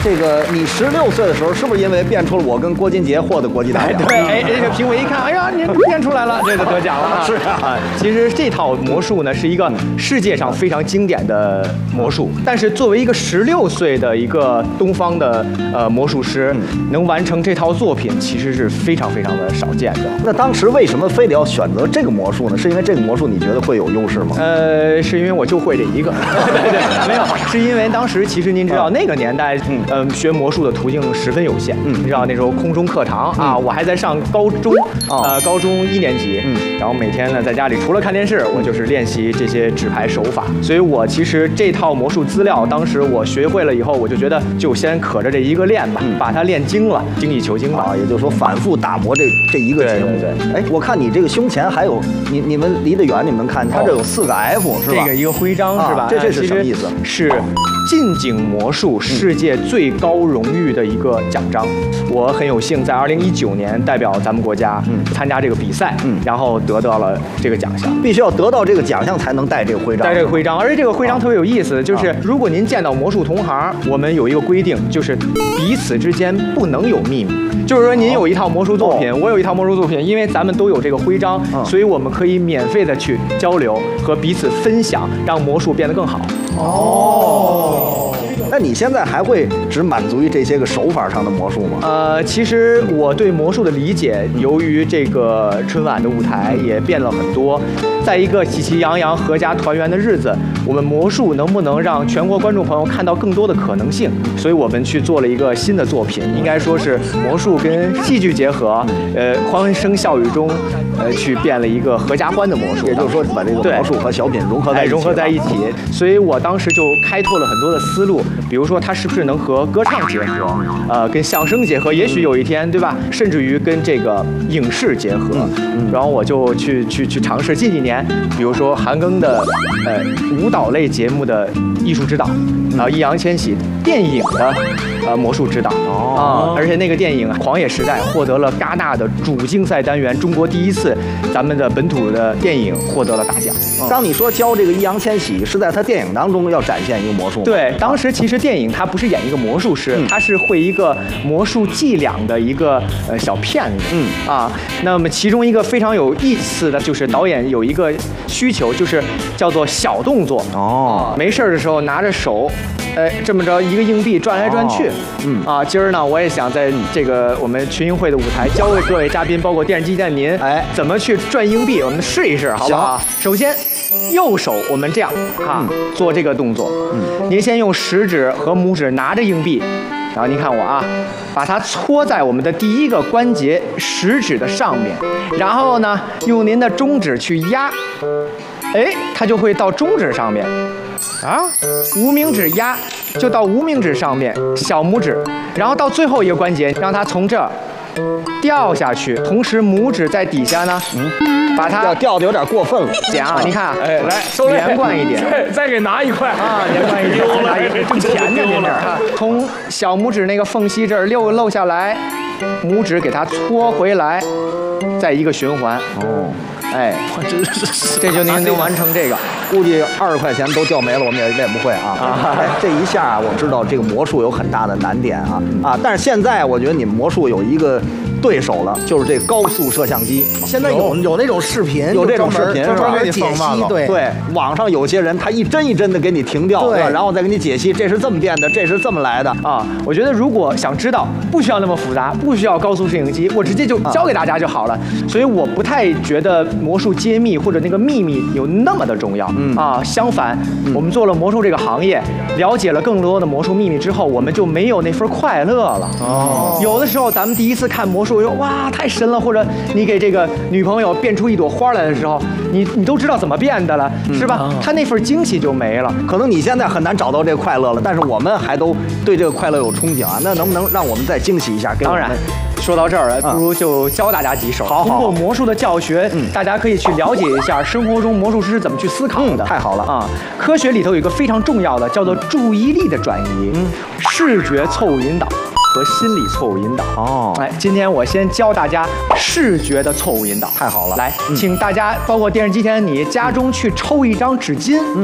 这个你16岁的时候，是不是因为变出了我跟郭金杰获得国际大奖？ 对，哎，这个评委一看，哎呀，您变出来了，这个得奖了。 是啊， 其实这套魔术呢是一个世界上非常经典的魔术，但是作为一个16岁的一个东方的魔术师，能完成这套作品，其实是非常非常的少见的。 那当时为什么非得要选择这个魔术呢？是因为这个魔术你觉得会有优势吗？ 是因为我就会这一个，对，没有，是因为当时其实您知道那个年代，学魔术的途径十分有限，你知道那时候空中课堂啊，我还在上高中，高中1年级，然后每天呢在家里除了看电视，我就是练习这些纸牌手法，所以我其实这套魔术资料，当时我学会了以后，我就觉得就先可着这一个练吧，把它练精了，精益求精吧， 也就是说反复打磨这一个节目。 对， 哎，我看你这个胸前还有，你们离得远，你们看它这有4个 F 是吧？ 这个一个徽章是吧？ 这是什么意思？ 是近景魔术世界最高荣誉的一个奖章。我很有幸在2019年代表咱们国家参加这个比赛，然后得到了这个奖项。 必须要得到这个奖项才能戴这个徽章。 戴这个徽章，而且这个徽章特别有意思，就是如果您见到魔术同行，我们有一个规定，就是彼此之间不能有秘密。就是说您有一套魔术作品，我有一套魔术作品，因为咱们都有这个徽章，所以我们可以免费的去交流和彼此分享，让魔术变得更好。 那你现在还会只满足于这些个手法上的魔术吗？ 其实我对魔术的理解，由于这个春晚的舞台也变了很多，在一个喜气洋洋、阖家团圆的日子，我们魔术能不能让全国观众朋友看到更多的可能性？所以我们去做了一个新的作品，应该说是魔术跟戏剧结合，欢声笑语中，去变了一个合家欢的魔术。 也就是说，把这个魔术和小品融合在一起。 所以我当时就开拓了很多的思路，比如说它是不是能和歌唱结合，跟相声结合，也许有一天，对吧？甚至于跟这个影视结合。然后我就去尝试近几年，比如说韩庚的舞蹈类节目的艺术指导，易烊千玺电影的魔术指导而且那个电影《狂野时代》获得了戛纳的主竞赛单元，中国第一次咱们的本土的电影获得了大奖。 当你说教这个易烊千玺是在他电影当中要展现一个魔术吗？ 对，当时其实电影他不是演一个魔术师，他是会一个魔术伎俩的一个小骗子。那么其中一个非常有意思的就是导演有一个需求，就是叫做小动作。没事的时候拿着手，这么着一个硬币转来转去。今儿呢我也想在这个我们群英会的舞台教给各位嘉宾，包括电视机前的您，怎么去转硬币，我们试一试，好不好？首先，右手我们这样做这个动作。您先用食指和拇指拿着硬币，然后您看我把它搓在我们的第一个关节食指的上面，然后呢用您的中指去压，它就会到中指上面。无名指压就到无名指上面，小拇指，然后到最后一个关节，让它从这儿掉下去，同时拇指在底下呢，把它掉的有点过分了。 你看，来连贯一点， 再给拿一块连贯一点，拿一个挣钱的这面从小拇指那个缝隙这儿漏下来，拇指给它搓回来，再一个循环。这就您能完成这个， 估计20块钱都掉没了，我们也练不会这一下我知道这个魔术有很大的难点但是现在我觉得你们魔术有一个对手了，就是这高速摄像机。 现在有那种视频， 有这种视频专门解析。 对，网上有些人他一帧一帧的给你停掉，然后再给你解析，这是这么变的，这是这么来的我觉得如果想知道，不需要那么复杂，不需要高速摄影机，我直接就教给大家就好了。所以我不太觉得魔术揭秘或者那个秘密有那么的重要相反，我们做了魔术这个行业，了解了更多的魔术秘密之后，我们就没有那份快乐了。有的时候咱们第一次看魔术，说哇太神了，或者你给这个女朋友变出一朵花来的时候，你都知道怎么变的了，是吧？他那份惊喜就没了。 可能你现在很难找到这个快乐了，但是我们还都对这个快乐有憧憬那能不能让我们再惊喜一下？ 当然。说到这儿，不如就教大家几手。通过魔术的教学，大家可以去了解一下生活中魔术师是怎么去思考的。 太好了科学里头有一个非常重要的，叫做注意力的转移，视觉错误引导和心理错误引导。今天我先教大家视觉的错误引导。 太好了， 来，请大家包括电视机前的你，家中去抽一张纸巾。